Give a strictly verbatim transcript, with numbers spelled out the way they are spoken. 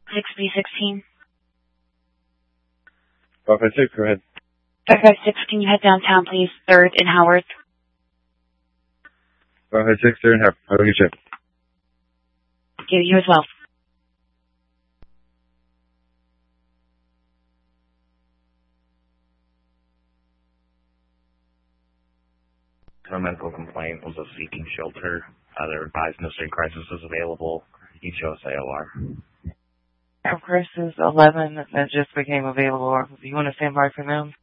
six B sixteen. five five six, go ahead. five five six, can you head downtown, please? third and Howard. five five six, third and Howard. Have a good trip. Thank you, you as well. A medical complaint was of seeking shelter. Uh, they're advised no state crisis is available. Each show us A O R. Crisis eleven that just became available. Do you want to stand by for them?